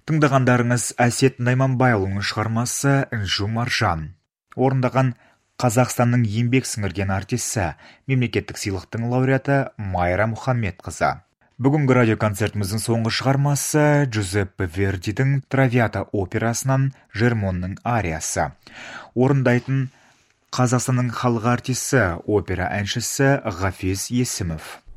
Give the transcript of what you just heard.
Тыңдағандарыңыз Әсет Найманбайұлының шығармасы «Інжу маржан». Орындаған Қазақстанның еңбек сіңірген артисі, мемлекеттік сыйлықтың лауреаты Майра Мұхаммедқызы. Бүгінгі радиоконцертіміздің соңғы шығармасы Джузеппе Вердидің «Травиата» операсынан Жермонның ариясы. Орындайтын Қазақстанның халық артисі, опера әншісі Ғафиз Есімов.